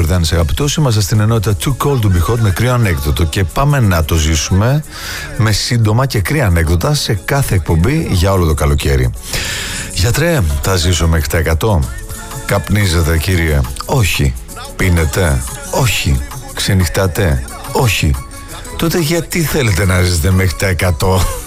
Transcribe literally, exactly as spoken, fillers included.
Γιορδάνης, αγαπητός. Είμαστε στην ενότητα Too Cold to Be Hot με κρύο ανέκδοτο και πάμε να το ζήσουμε με σύντομα και κρύα ανέκδοτα σε κάθε εκπομπή για όλο το καλοκαίρι. Γιατρέ, θα ζήσω μέχρι τα εκατό? Καπνίζετε, κύριε? Όχι. Πίνετε? Όχι. Ξενυχτάτε? Όχι. Τότε γιατί θέλετε να ζήσετε μέχρι τα εκατό?